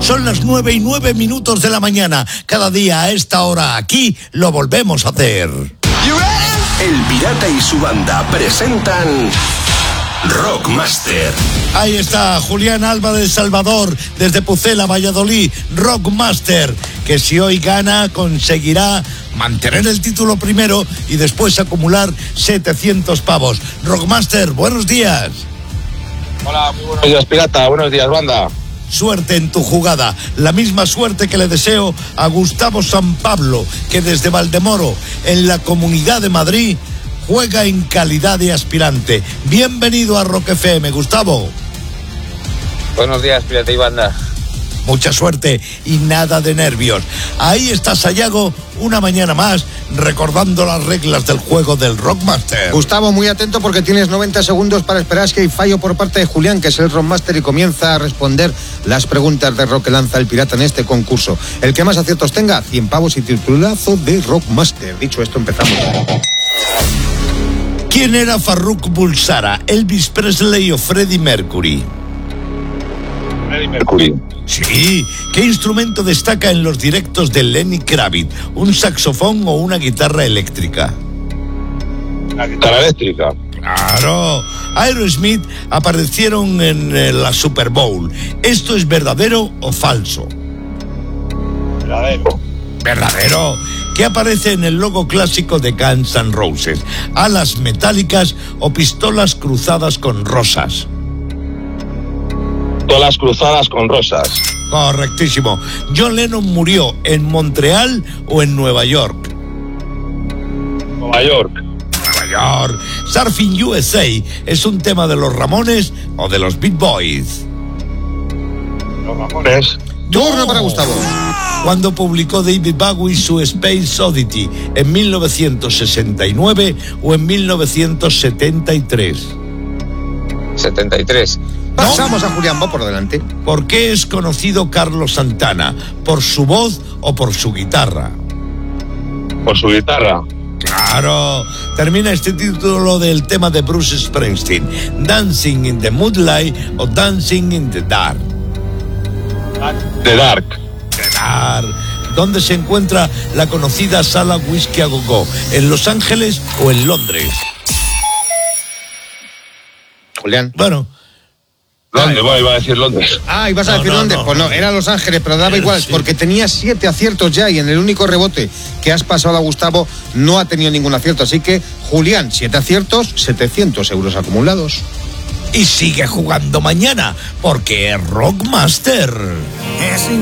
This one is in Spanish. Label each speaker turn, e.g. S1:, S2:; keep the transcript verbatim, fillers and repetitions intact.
S1: Son las nueve y nueve minutos de la mañana. Cada día a esta hora aquí lo volvemos a hacer.
S2: El Pirata y su banda presentan Rockmaster.
S1: Ahí está Julián Alba de Salvador, desde Pucela, Valladolid. Rockmaster, que si hoy gana conseguirá mantener el título primero y después acumular setecientos pavos. Rockmaster, buenos días.
S3: Hola, muy buenos días, Pirata. Buenos días, banda.
S1: Suerte en tu jugada, la misma suerte que le deseo a Gustavo San Pablo, que desde Valdemoro, en la Comunidad de Madrid, juega en calidad de aspirante. Bienvenido a Rock F M, Gustavo.
S3: Buenos días, Pirata y banda.
S1: Mucha suerte y nada de nervios. Ahí está Sayago, una mañana más, recordando las reglas del juego del Rockmaster.
S4: Gustavo, muy atento porque tienes noventa segundos para esperar si hay fallo por parte de Julián, que es el Rockmaster, y comienza a responder las preguntas de rock que lanza el Pirata en este concurso. El que más aciertos tenga, cien pavos y titulazo de Rockmaster. Dicho esto, empezamos.
S1: ¿Quién era Farrukh Bulsara, Elvis Presley o Freddie Mercury?
S3: Freddie Mercury.
S1: Sí. ¿Qué instrumento destaca en los directos de Lenny Kravitz? ¿Un saxofón o una guitarra eléctrica?
S3: La guitarra eléctrica.
S1: Claro. Aerosmith aparecieron en eh, la Super Bowl. ¿Esto es verdadero o falso?
S3: Verdadero.
S1: Verdadero. ¿Qué aparece en el logo clásico de Guns N' Roses? ¿Alas metálicas o pistolas cruzadas con rosas?
S3: Todas las cruzadas con rosas.
S1: Correctísimo. ¿John Lennon murió en Montreal o en Nueva York?
S3: Nueva York.
S1: Nueva York. Surfing U S A es un tema de los Ramones o de los Beat Boys.
S3: Los Ramones.
S4: Turno para Gustavo.
S1: ¿Cuándo publicó David Bowie su Space Oddity? ¿En mil novecientos sesenta y nueve o en mil novecientos setenta y tres?
S3: setenta y tres.
S4: Pasamos a Julián, va por delante.
S1: ¿Por qué es conocido Carlos Santana? ¿Por su voz o por su guitarra?
S3: Por su guitarra.
S1: Claro. Termina este título del tema de Bruce Springsteen: Dancing in the Moonlight o Dancing in the Dark.
S3: The Dark.
S1: The Dark. ¿Dónde se encuentra la conocida sala Whisky a Go Go? ¿En Los Ángeles o en Londres?
S4: Julián.
S1: Bueno.
S3: ¿Dónde? Bueno, iba a decir Londres.
S4: Ah, ¿ibas a
S1: No,
S4: decir
S1: no,
S4: dónde?
S1: no.
S4: Pues no, era Los Ángeles, pero daba
S1: Eh,
S4: igual,
S1: sí.
S4: porque tenía siete aciertos ya y en el único rebote que has pasado a Gustavo no ha tenido ningún acierto. Así que, Julián, siete aciertos, setecientos euros acumulados.
S1: Y sigue jugando mañana, porque es Rockmaster.